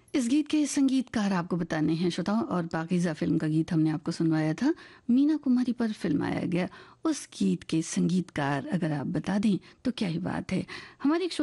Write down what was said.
इस गीत के संगीतकार आपको बताने हैं श्रोताओं, और पाकीज़ा फिल्म का गीत हमने आपको सुनवाया था। मीना कुमारी पर फिल्माया गया उस गीत के संगीतकार अगर आप बता दें तो क्या ही बात है। हमारे एक